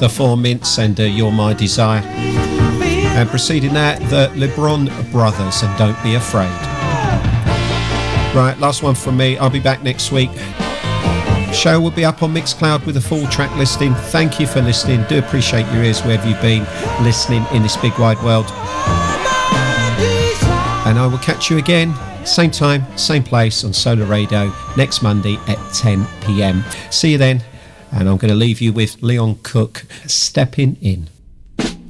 The Four Mints and You're My Desire. And preceding that, the LeBron Brothers and Don't Be Afraid. Right, last one from me. I'll be back next week. Show will be up on Mixcloud with a full track listing. Thank you for listening. Do appreciate your ears wherever you've been listening in this big wide world. And I will catch you again, same time, same place on Solar Radio next Monday at 10 p.m. See you then. And I'm going to leave you with Leon Cook, Stepping In.